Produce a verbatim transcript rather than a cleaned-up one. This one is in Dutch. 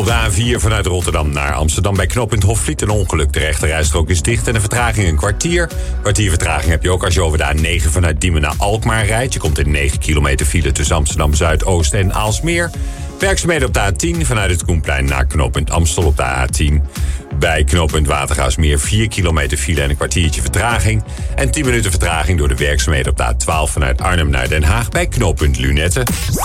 Op de A vier vanuit Rotterdam naar Amsterdam bij knooppunt Hofvliet. Een ongeluk, de rechterrijstrook is dicht en de vertraging een kwartier. Kwartier vertraging heb je ook als je over de A negen vanuit Diemen naar Alkmaar rijdt. Je komt in negen kilometer file tussen Amsterdam Zuidoost en Aalsmeer. Werkzaamheden op de A tien vanuit het Koenplein naar knooppunt Amstel op de A tien. Bij knooppunt Watergaasmeer vier kilometer file en een kwartiertje vertraging. En tien minuten vertraging door de werkzaamheden op de A twaalf vanuit Arnhem naar Den Haag bij knooppunt Lunette.